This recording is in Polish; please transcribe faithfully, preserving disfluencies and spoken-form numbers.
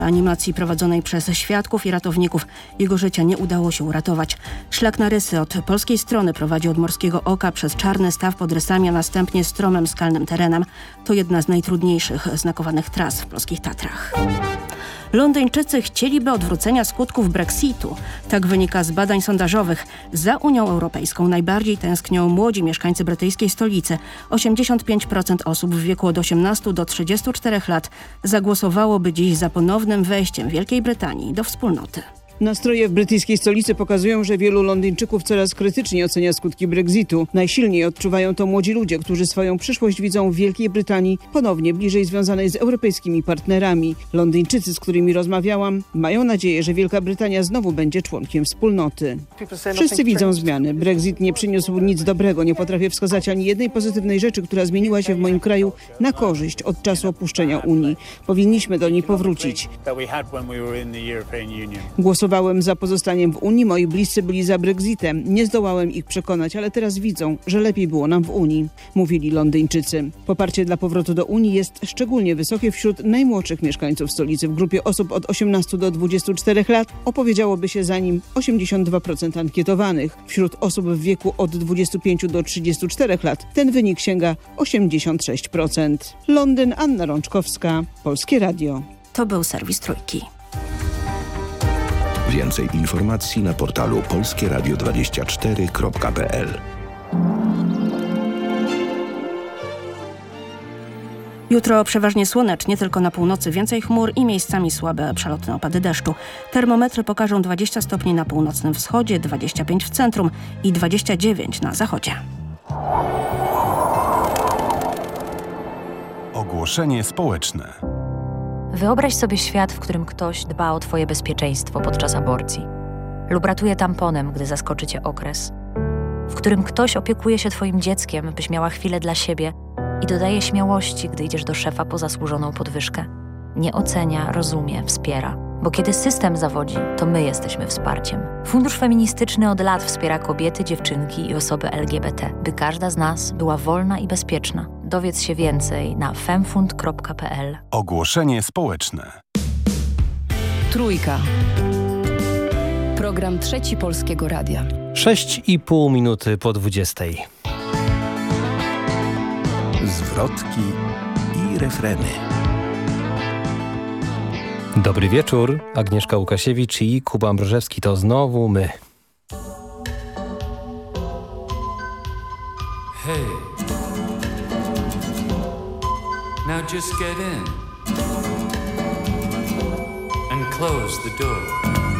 animacji prowadzonej przez świadków i ratowników jego życia nie udało się uratować. Szlak na rysy od polskiej strony prowadzi od Morskiego Oka przez Czarny Staw pod Rysami, a następnie stromym skalnym terenem. To jedna z najtrudniejszych znakowanych tras w polskich Tatrach. Londyńczycy chcieliby odwrócenia skutków Brexitu. Tak wynika z badań sondażowych. Za Unią Europejską najbardziej tęsknią młodzi mieszkańcy brytyjskiej stolicy. osiemdziesiąt pięć procent osób w wieku od osiemnastu do trzydziestu czterech lat zagłosowałoby dziś za ponownym wejściem Wielkiej Brytanii do wspólnoty. Nastroje w brytyjskiej stolicy pokazują, że wielu Londyńczyków coraz krytycznie ocenia skutki Brexitu. Najsilniej odczuwają to młodzi ludzie, którzy swoją przyszłość widzą w Wielkiej Brytanii, ponownie bliżej związanej z europejskimi partnerami. Londyńczycy, z którymi rozmawiałam, mają nadzieję, że Wielka Brytania znowu będzie członkiem wspólnoty. Wszyscy widzą zmiany. Brexit nie przyniósł nic dobrego. Nie potrafię wskazać ani jednej pozytywnej rzeczy, która zmieniła się w moim kraju na korzyść od czasu opuszczenia Unii. Powinniśmy do niej powrócić. Głosowałem za pozostaniem w Unii, moi bliscy byli za Brexitem. Nie zdołałem ich przekonać, ale teraz widzą, że lepiej było nam w Unii, mówili Londyńczycy. Poparcie dla powrotu do Unii jest szczególnie wysokie wśród najmłodszych mieszkańców stolicy. W grupie osób od osiemnastu do dwudziestu czterech lat opowiedziałoby się za nim osiemdziesiąt dwa procent ankietowanych. Wśród osób w wieku od dwudziestu pięciu do trzydziestu czterech lat ten wynik sięga osiemdziesiąt sześć procent. Londyn, Anna Rączkowska, Polskie Radio. To był serwis Trójki. Więcej informacji na portalu polskie radio dwadzieścia cztery kropka p l. Jutro przeważnie słonecznie, tylko na północy więcej chmur i miejscami słabe przelotne opady deszczu. Termometry pokażą dwadzieścia stopni na północnym wschodzie, dwadzieścia pięć w centrum i dwadzieścia dziewięć na zachodzie. Ogłoszenie społeczne. Wyobraź sobie świat, w którym ktoś dba o twoje bezpieczeństwo podczas aborcji lub ratuje tamponem, gdy zaskoczy cię okres, w którym ktoś opiekuje się twoim dzieckiem, byś miała chwilę dla siebie i dodaje śmiałości, gdy idziesz do szefa po zasłużoną podwyżkę. Nie ocenia, rozumie, wspiera. Bo kiedy system zawodzi, to my jesteśmy wsparciem. Fundusz Feministyczny od lat wspiera kobiety, dziewczynki i osoby L G B T, by każda z nas była wolna i bezpieczna. Dowiedz się więcej na femfund kropka p l. Ogłoszenie społeczne. Trójka. Program Trzeci Polskiego Radia. Sześć i pół minuty po dwudziestej. Zwrotki i refreny. Dobry wieczór, Agnieszka Łukasiewicz i Kuba Ambrożewski, to znowu my. Hey, now just get in and close the door.